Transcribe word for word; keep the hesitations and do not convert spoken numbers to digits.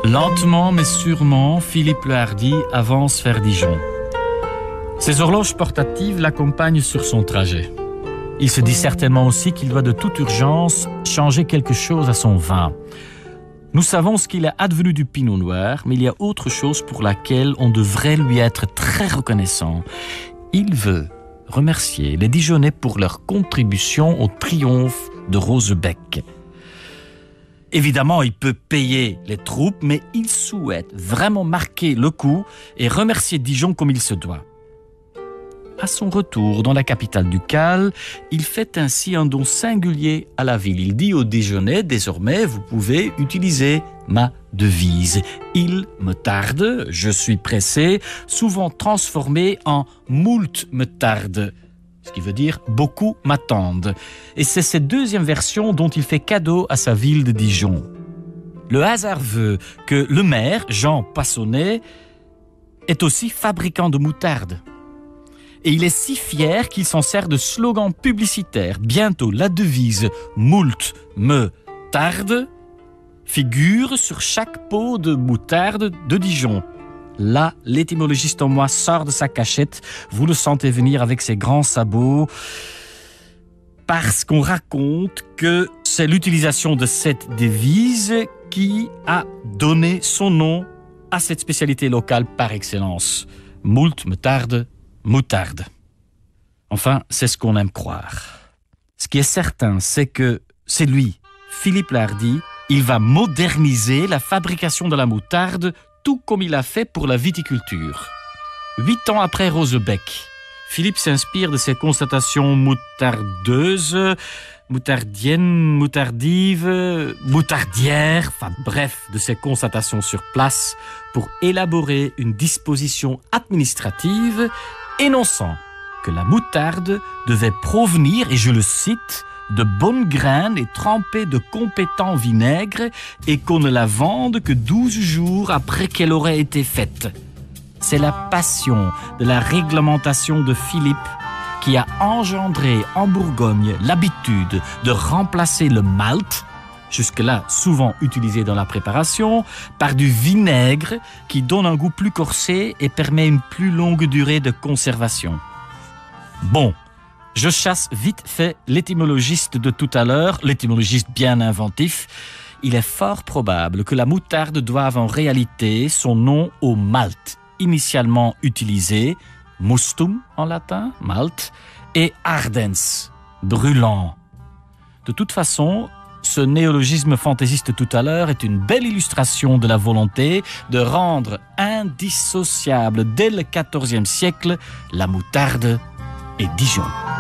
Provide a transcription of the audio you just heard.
Lentement mais sûrement, Philippe le Hardi avance vers Dijon. Ses horloges portatives l'accompagnent sur son trajet. Il se dit certainement aussi qu'il doit de toute urgence changer quelque chose à son vin. Nous savons ce qu'il est advenu du Pinot Noir, mais il y a autre chose pour laquelle on devrait lui être très reconnaissant. Il veut remercier les Dijonnais pour leur contribution au triomphe de Rosebeck. Évidemment, il peut payer les troupes, mais il souhaite vraiment marquer le coup et remercier Dijon comme il se doit. À son retour dans la capitale ducale, il fait ainsi un don singulier à la ville. Il dit aux Dijonnais, désormais, vous pouvez utiliser ma devise. Il me tarde, je suis pressé, souvent transformé en moult me tarde, ce qui veut dire beaucoup m'attendent. Et c'est cette deuxième version dont il fait cadeau à sa ville de Dijon. Le hasard veut que le maire, Jean Passonnet, est aussi fabricant de moutarde. Et il est si fier qu'il s'en sert de slogan publicitaire. Bientôt, la devise « Moult me tarde » figure sur chaque pot de moutarde de Dijon. Là, l'étymologiste en moi sort de sa cachette. Vous le sentez venir avec ses grands sabots. Parce qu'on raconte que c'est l'utilisation de cette devise qui a donné son nom à cette spécialité locale par excellence. Moult me tarde, moutarde. Enfin, c'est ce qu'on aime croire. Ce qui est certain, c'est que c'est lui, Philippe le Hardi, il va moderniser la fabrication de la moutarde, tout comme il a fait pour la viticulture. Huit ans après Rosebeck, Philippe s'inspire de ses constatations moutardeuses, moutardiennes, moutardives, moutardières, enfin bref, de ses constatations sur place pour élaborer une disposition administrative énonçant que la moutarde devait provenir, et je le cite, de bonnes graines et trempées de compétents vinaigres et qu'on ne la vende que douze jours après qu'elle aurait été faite. C'est la passion de la réglementation de Philippe qui a engendré en Bourgogne l'habitude de remplacer le malt, jusque-là souvent utilisé dans la préparation, par du vinaigre qui donne un goût plus corsé et permet une plus longue durée de conservation. Bon, je chasse vite fait l'étymologiste de tout à l'heure, l'étymologiste bien inventif. Il est fort probable que la moutarde doive en réalité son nom au malt, initialement utilisé, mustum en latin, malt, et ardens, brûlant. De toute façon, ce néologisme fantaisiste tout à l'heure est une belle illustration de la volonté de rendre indissociable dès le quatorzième siècle la moutarde et Dijon.